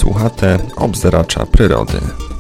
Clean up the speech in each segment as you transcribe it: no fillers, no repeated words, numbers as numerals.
Słuchate obzeracza przyrody.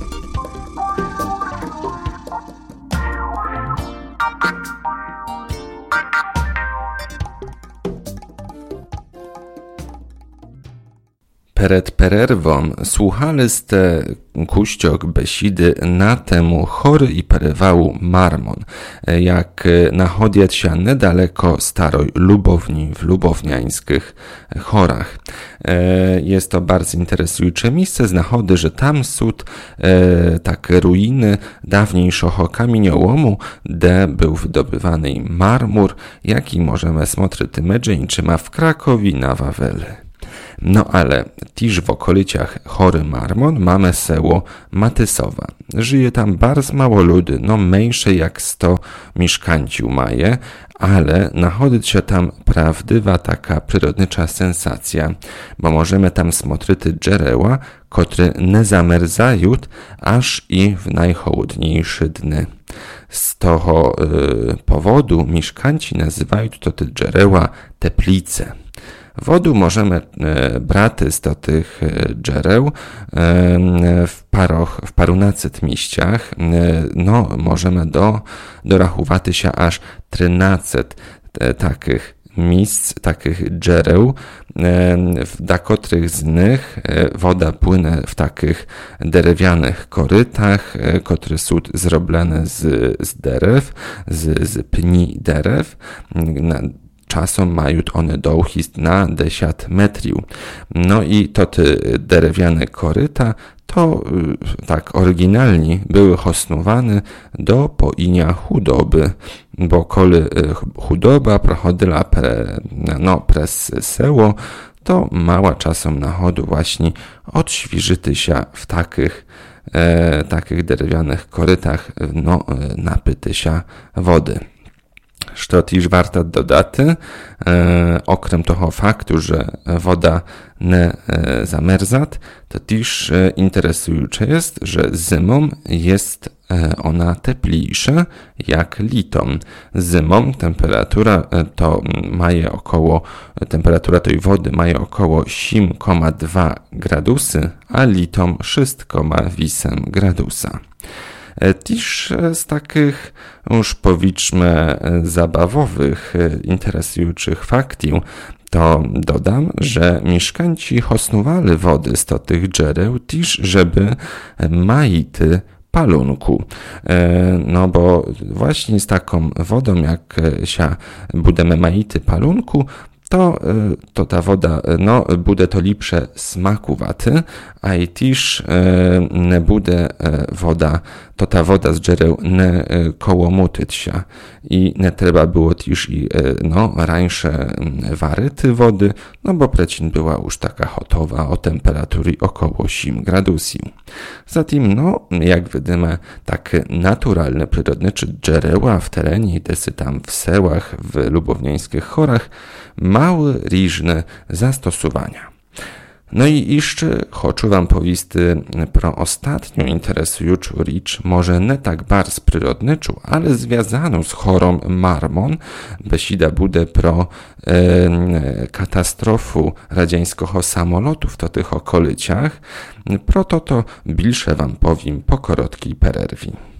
Před pererwą słuchaliście kuściok besidy na temu chory i perewału Marmon, jak nachodzić się niedaleko staroj Lubowni w lubowniańskich chorach. Jest to bardzo interesujące miejsce, znachody, że tam są takie ruiny dawniejszego kamieniołomu, gdzie był wydobywany marmur, jaki możemy smotrzyć ma w Krakowie na Wawelu. No ale też w okolicach Chory Marmon mamy seło Matysowa. Żyje tam bardzo mało ludy, mniejsze jak 100 mieszkańców maje, ale nachodzić się tam prawdziwa taka przyrodnicza sensacja, bo możemy tam smotrzyć drzewa, które nie zamerzają aż i w najchłodniejsze dny. Z tego powodu mieszkańcy nazywają to te drzewa teplice. Wodu możemy brać z tych drzew w parunacyt mieściach. Możemy dorachować się aż 13 takich miejsc, takich drzew, dla których z nich woda płynie w takich drewnianych korytach, które są zrobione z derew, z pni derew. Czasem mają one długość na 10 metrów. No i to te drewniane koryta to tak oryginalnie były hosnowane do poinia chudoby, bo kole chudoba prochodziła przez seło, to mała czasem nachodu właśnie odświeżyty się w takich drewnianych korytach, napyty się wody. Co też warto dodać, okrem toho faktu, że woda nie zamerza, to też interesujące jest, że zimą jest ona teplejsza jak litom. Zimą temperatura tej wody ma około 7,2 gradusy, a litom 6,8 gradusa. Też z takich już powiedzmy zabawowych, interesujących faktów, to dodam, że mieszkańcy hosnowali wody z tych drzew też, żeby majty palunku. Bo właśnie z taką wodą, jak się budemy majty palunku, to ta woda, bude to lepsze smakowaty, a i też nie bude ta woda z drzew nie kołomutyć się i nie trzeba było też rańsze waryty wody, bo precin była już taka gotowa o temperatury około 8 gradusów. Zatem, jak widzimy, takie naturalne, przyrodnicze drzewa w terenie, desy tam w sełach, w lubownieńskich chorach, mały różne zastosowania. No i jeszcze chcę wam powiedzieć pro ostatnią interesującą rzecz, może nie tak bardzo przyrodniczą, ale związaną z chorą Marmon, besida bude pro katastrofu radzieckiego samolotu w tych okolicach. Pro to bliższe wam powiem po krótkiej przerwie.